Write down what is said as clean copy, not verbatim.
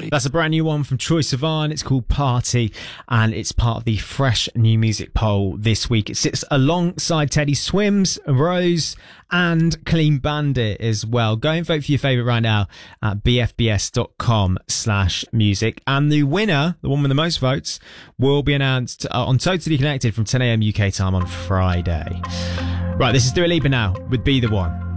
That's a brand new one from Troye Sivan. It's called Party, and it's part of the Fresh New Music poll this week. It sits alongside Teddy Swims, Rose, and Clean Bandit as well. Go and vote for your favourite right now at bfbs.com/music. And the winner, the one with the most votes, will be announced on Totally Connected from 10 a.m. UK time on Friday. Right, this is Dua Lipa now with Be The One.